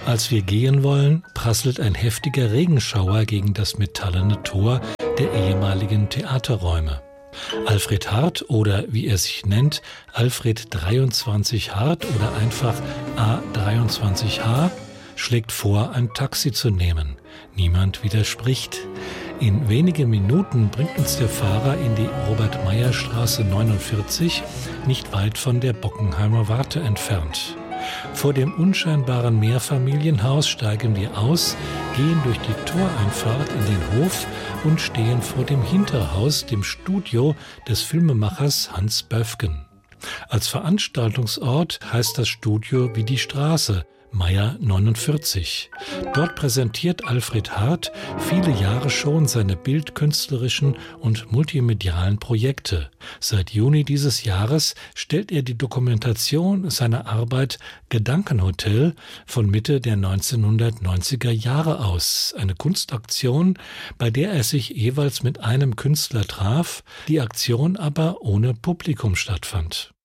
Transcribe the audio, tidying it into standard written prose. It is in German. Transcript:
Als wir gehen wollen, prasselt ein heftiger Regenschauer gegen das metallene Tor der ehemaligen Theaterräume. Alfred Hart oder wie er sich nennt, Alfred 23 Hart oder einfach A23H, schlägt vor, ein Taxi zu nehmen. Niemand widerspricht. In wenigen Minuten bringt uns der Fahrer in die Robert-Meyer-Straße 49, nicht weit von der Bockenheimer Warte entfernt. Vor dem unscheinbaren Mehrfamilienhaus steigen wir aus, gehen durch die Toreinfahrt in den Hof und stehen vor dem Hinterhaus, dem Studio des Filmemachers Hans Böfgen. Als Veranstaltungsort heißt das Studio wie die Straße, Meyer 49. Dort präsentiert Alfred Hart viele Jahre schon seine bildkünstlerischen und multimedialen Projekte. Seit Juni dieses Jahres stellt er die Dokumentation seiner Arbeit Gedankenhotel von Mitte der 1990er Jahre aus. Eine Kunstaktion, bei der er sich jeweils mit einem Künstler traf, die Aktion aber ohne Publikum stattfand.